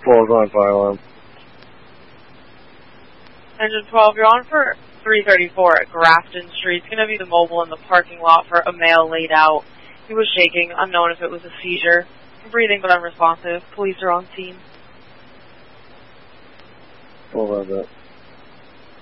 409 fire alarm. Engine 12, you're on for 334 at Grafton Street. It's going to be the mobile in the parking lot for a male laid out. He was shaking, unknown if it was a seizure. Breathing but unresponsive. Police are on scene. What about that?